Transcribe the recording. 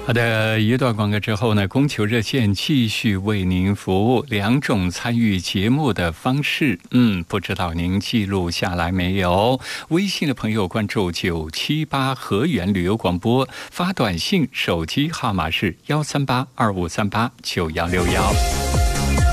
好的，一段广告之后呢，供求热线继续为您服务。两种参与节目的方式，不知道您记录下来没有？微信的朋友关注978河源旅游广播，发短信，手机号码是13825389161。